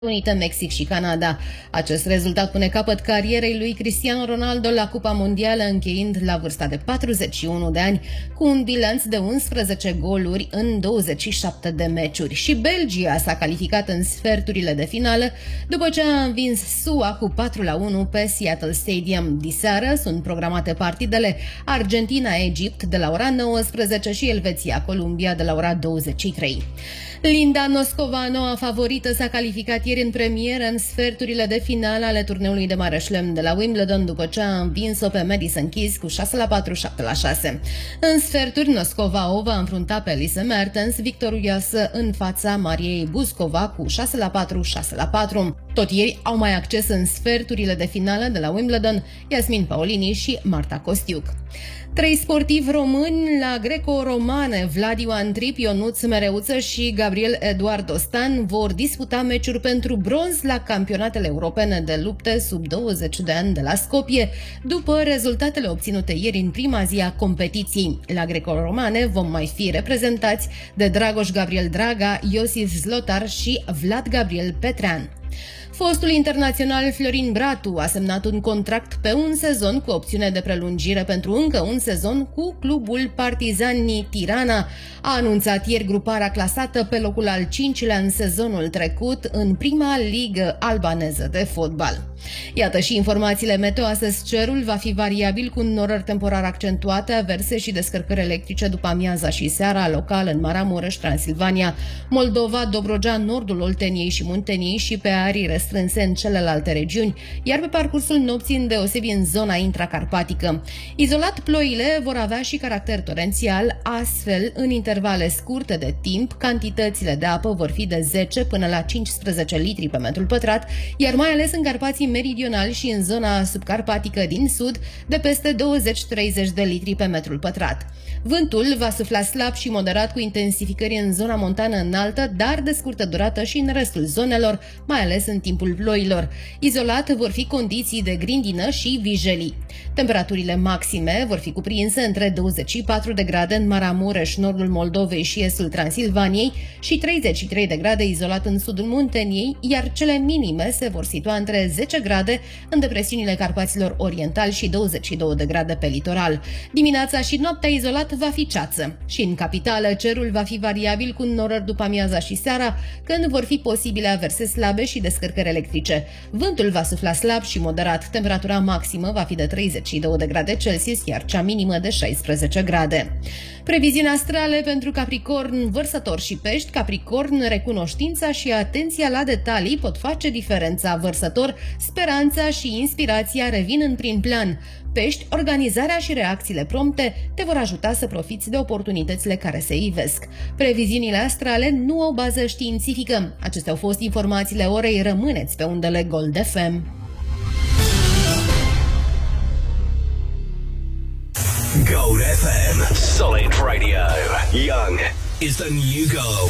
Unite, Mexic și Canada. Acest rezultat pune capăt carierei lui Cristiano Ronaldo la Cupa Mondială, încheind la vârsta de 41 de ani cu un bilanț de 11 goluri în 27 de meciuri. Și Belgia s-a calificat în sferturile de finală după ce a învins SUA cu 4-1 pe Seattle Stadium. Diseară sunt programate partidele Argentina-Egipt de la ora 19 și Elveția-Columbia de la ora 23. Linda Noscova, noua favorită, s-a calificat ieri în premieră în sferturile de finală ale turneului de mare șlem de la Wimbledon după ce a învins-o pe Madison Keys cu 6-4, 7-6. În sferturi, Noscova o va înfrunta pe Lise Mertens, victorioasă în fața Mariei Buzcova cu 6-4, 6-4. Tot ieri au mai acces în sferturile de finală de la Wimbledon Yasmin Paolini și Marta Costiuc. 3 sportivi români la greco-romane, Vlad Ioan Trip, Ionuț Mereuță și Gabriel Eduardo Stan, vor disputa meciuri pentru bronz la campionatele europene de lupte sub 20 de ani de la Skopje, după rezultatele obținute ieri în prima zi a competiției. La greco-romane vom mai fi reprezentați de Dragoș Gabriel Draga, Iosif Zlotar și Vlad Gabriel Petrean. Fostul internațional Florin Bratu a semnat un contract pe un sezon cu opțiune de prelungire pentru încă un sezon cu clubul Partizani Tirana. A anunțat ieri gruparea clasată pe locul al 5-lea în sezonul trecut în prima ligă albaneză de fotbal. Iată și informațiile meteo. Astăzi cerul va fi variabil cu norări temporar accentuate, averse și descărcări electrice după amiaza și seara, local în Maramureș, Transilvania, Moldova, Dobrogea, nordul Olteniei și Munteniei și pe arii restrânse în celelalte regiuni, iar pe parcursul nopții îndeosebi în zona intracarpatică. Izolat, ploile vor avea și caracter torențial, astfel, în intervale scurte de timp, cantitățile de apă vor fi de 10 până la 15 litri pe metrul pătrat, iar mai ales în Carpații meridionali și în zona subcarpatică din sud, de peste 20-30 de litri pe metrul pătrat. Vântul va sufla slab și moderat cu intensificări în zona montană înaltă, dar de scurtă durată și în restul zonelor, mai ales în timpul ploilor. Izolat vor fi condiții de grindină și vijelii. Temperaturile maxime vor fi cuprinse între 24 de grade în Maramureș, nordul Moldovei și estul Transilvaniei și 33 de grade izolat în sudul Munteniei, iar cele minime se vor situa între 10 grade în depresiunile Carpaților Orientali și 22 de grade pe litoral. Dimineața și noaptea izolat va fi ceață și în capitală cerul va fi variabil cu norări după amiaza și seara, când vor fi posibile averse slabe și descărcări electrice. Vântul va sufla slab și moderat. Temperatura maximă va fi de 32 de grade Celsius, iar cea minimă de 16 grade. Previziuni astrale pentru Capricorn, Vărsător și Pești. Capricorn, recunoștința și atenția la detalii pot face diferența. Vărsător, speranța și inspirația revin în prim plan. Pești, organizarea și reacțiile prompte te vor ajuta să profiți de oportunitățile care se ivesc. Previziunile astrale nu au bază științifică. Acestea au fost informațiile orei. Rămâneți pe undele Gold FM. Gold FM, solid radio. Young is the new gold.